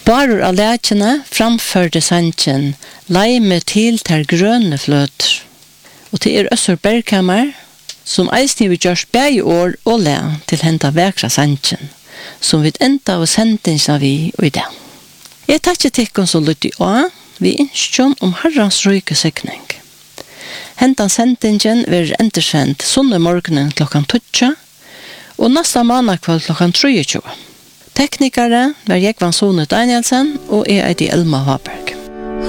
Barur av lækjene framførte sangen «Leime til ter grønne fløter». Og til Øssur Bergkammer, som eisne vi gjørs bæg år og læ til henta vekra sangen, som vi enda av sendingsa vi og i det. Jeg takkje tikkun så lytti av, vi innskjøn om Herrans røyke sikning. Hentan sendingen vil endersendt sunne morgenen klokkan 12, og nesta manakvall klokkan 23. Teknikere var Jekvan Sone Danielsen og Elma Haber.